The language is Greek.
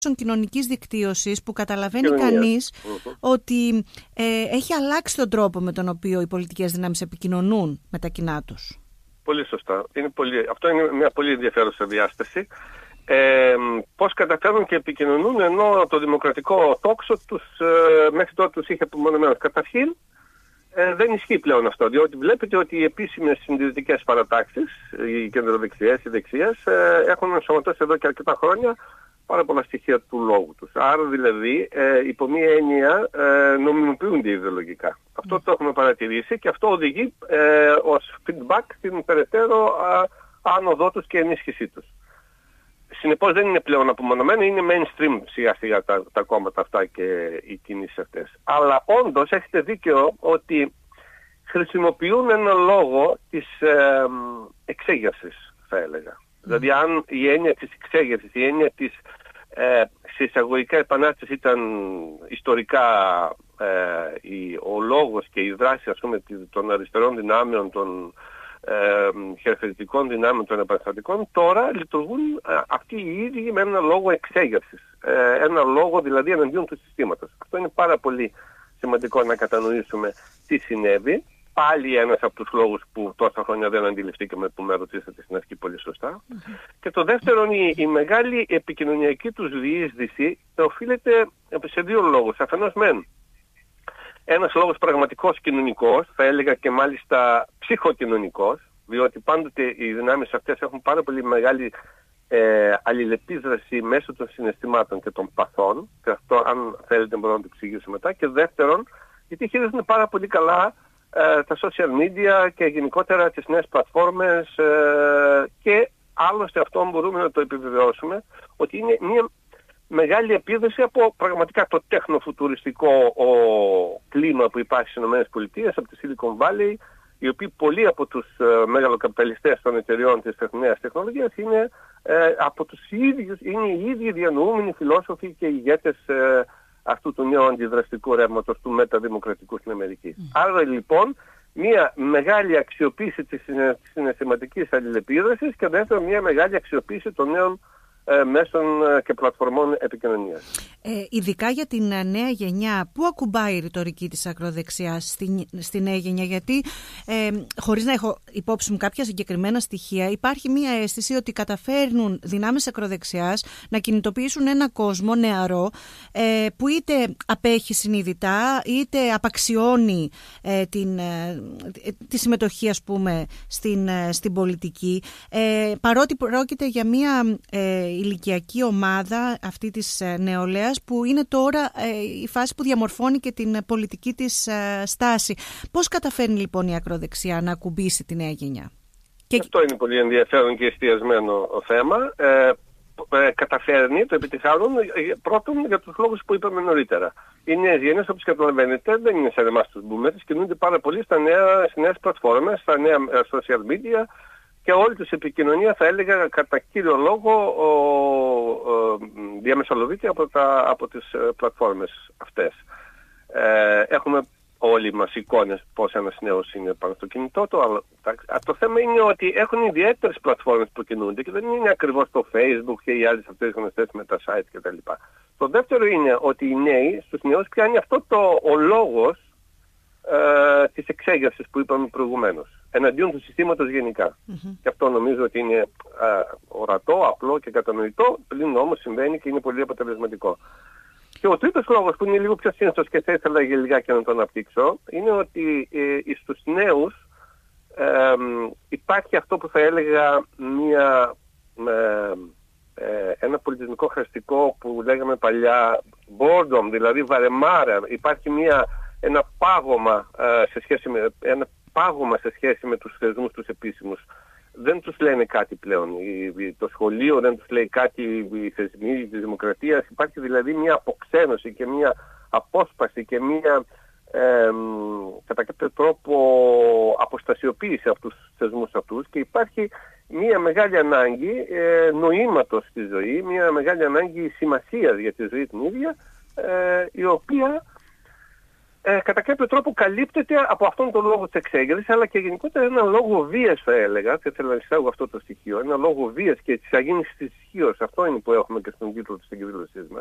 κοινωνικής δικτύωσης που καταλαβαίνει κανείς ότι έχει αλλάξει τον τρόπο με τον οποίο οι πολιτικές δυνάμεις επικοινωνούν με τα κοινά τους. Πολύ σωστά. Αυτό είναι μια πολύ ενδιαφέρουσα διάσταση. Πώς καταφέρουν και επικοινωνούν, ενώ το δημοκρατικό τόξο τους μέχρι τότε τους είχε απομονωμένους. Καταρχήν δεν ισχύει πλέον αυτό, διότι βλέπετε ότι οι επίσημες συντηρητικές παρατάξεις, οι κεντροδεξιές, οι δεξιές, έχουν ενσωματώσει εδώ και αρκετά χρόνια πάρα πολλά στοιχεία του λόγου τους. Άρα δηλαδή υπό μία έννοια νομιμοποιούνται ιδεολογικά. Αυτό το έχουμε παρατηρήσει και αυτό οδηγεί ως feedback την περαιτέρω άνοδό τους και ενίσχυσή τους. Συνεπώς δεν είναι πλέον απομονωμένα, είναι mainstream σιγά σιγά τα κόμματα αυτά και οι κινήσεις αυτές. Αλλά όντως έχετε δίκιο ότι χρησιμοποιούν ένα λόγο της εξέγερσης, θα έλεγα. Δηλαδή αν η έννοια της εξέγερσης, η έννοια της σε εισαγωγικά επανάσταση ήταν ιστορικά ο λόγος και η δράση, ας πούμε, των αριστερών δυνάμεων, των χερθητικών δυνάμεων, των επαναστατικών, τώρα λειτουργούν αυτοί οι ίδιοι με ένα λόγο εξέγερσης. Ένα λόγο δηλαδή εναντίον του συστήματος. Αυτό είναι πάρα πολύ σημαντικό να κατανοήσουμε τι συνέβη. Πάλι ένας από τους λόγους που τόσα χρόνια δεν αντιληφθήκαμε, που με ρωτήσατε στην αρχή πολύ σωστά. Και το δεύτερο είναι η μεγάλη επικοινωνιακή τους διείσδυση οφείλεται σε δύο λόγους. Αφενός μεν ένας λόγος πραγματικός κοινωνικός, θα έλεγα και μάλιστα ψυχοκοινωνικός, διότι πάντοτε οι δυνάμεις αυτές έχουν πάρα πολύ μεγάλη αλληλεπίδραση μέσω των συναισθημάτων και των παθών, και αυτό αν θέλετε μπορώ να το εξηγήσω μετά. Και δεύτερον, γιατί χειρίζονται πάρα πολύ καλά τα social media και γενικότερα τις νέες πλατφόρμες, και άλλωστε αυτό μπορούμε να το επιβεβαιώσουμε ότι είναι μια μεγάλη επίδραση από πραγματικά το τεχνοφουτουριστικό κλίμα που υπάρχει στις ΗΠΑ, από τη Silicon Valley, οι οποίοι πολλοί από τους μεγαλοκαπιταλιστές των εταιριών της νέας τεχνολογίας είναι από τους ίδιους, είναι οι ίδιοι διανοούμενοι φιλόσοφοι και ηγέτες αυτού του νέου αντιδραστικού ρεύματος του μεταδημοκρατικού στην Αμερική. Άρα λοιπόν μια μεγάλη αξιοποίηση της συναισθηματικής αλληλεπίδρασης και δεύτερον μια μεγάλη αξιοποίηση των νέων μέσων και πλατφορμών επικοινωνίας. Ειδικά για την νέα γενιά, πού ακουμπάει η ρητορική της ακροδεξιάς στη νέα γενιά? Γιατί χωρίς να έχω υπόψη μου κάποια συγκεκριμένα στοιχεία, υπάρχει μια αίσθηση ότι καταφέρνουν δυνάμεις ακροδεξιάς να κινητοποιήσουν ένα κόσμο νεαρό που είτε απέχει συνειδητά είτε απαξιώνει τη συμμετοχή, ας πούμε, στην πολιτική, παρότι πρόκειται για μια ηλικιακή ομάδα αυτή της νεολαίας που είναι τώρα η φάση που διαμορφώνει και την πολιτική της στάση. Πώς καταφέρνει λοιπόν η ακροδεξιά να ακουμπήσει τη νέα γενιά? Αυτό είναι πολύ ενδιαφέρον και εστιασμένο θέμα. Καταφέρνει, το επιτυχάνουν πρώτον για τους λόγους που είπαμε νωρίτερα. Οι νέες γενιές, όπως καταλαβαίνετε, δεν είναι σαν εμάς τους boomers, κινούνται πάρα πολύ στις νέες πλατφόρμες, στα νέα social media, και όλη τους επικοινωνία, θα έλεγα, κατά κύριο λόγο διαμεσολαβείται από τις πλατφόρμες αυτές. Έχουμε όλοι μας εικόνες πώς ένας νέος είναι πάνω στο κινητό του, αλλά το θέμα είναι ότι έχουν ιδιαίτερες πλατφόρμες που κινούνται και δεν είναι ακριβώς το Facebook και οι άλλες αυτές γνωστές με τα site κτλ. Το δεύτερο είναι ότι οι νέοι, στους νέους πιάνει αυτό ο λόγος της εξέγερσης που είπαμε προηγουμένως, εναντίον του συστήματος γενικά. Και αυτό νομίζω ότι είναι ορατό, απλό και κατανοητό, πλην όμως συμβαίνει και είναι πολύ αποτελεσματικό. Και ο τρίτος λόγος, που είναι λίγο πιο σύνθετος και θα ήθελα για λιγάκι να τον αναπτύξω, είναι ότι στους νέους υπάρχει αυτό που θα έλεγα ένα πολιτισμικό χαρακτηριστικό που λέγαμε παλιά boredom, δηλαδή βαρεμάρα. Υπάρχει ένα πάγωμα σε σχέση με τους θεσμούς τους επίσημους. Δεν τους λένε κάτι πλέον. Το σχολείο δεν τους λέει κάτι, οι θεσμοί της δημοκρατίας. Υπάρχει δηλαδή μια αποξένωση και μια απόσπαση και μια κατά κάποιο τρόπο αποστασιοποίηση από τους θεσμούς αυτούς, και υπάρχει μια μεγάλη ανάγκη νοήματος στη ζωή, μια μεγάλη ανάγκη σημασίας για τη ζωή την ίδια, η οποία κατά κάποιο τρόπο καλύπτεται από αυτόν τον λόγο της εξέγερσης, αλλά και γενικότερα ένα λόγο βίας, θα έλεγα, και θέλω να εισάγω αυτό το στοιχείο, ένα λόγο βίας και της αγίνησης της ισχύως. Αυτό είναι που έχουμε και στον τίτλο της εκδήλωσής μας.